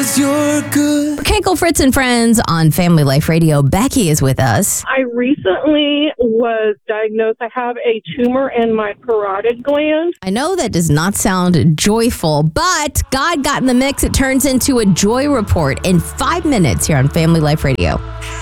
you're good. Keiko, Fritz, and Friends on Family Life Radio. Becky is with us. I recently was diagnosed. I have a tumor in my parotid gland. I know that does not sound joyful, but God got in the mix. It turns into a joy report in 5 minutes here on Family Life Radio.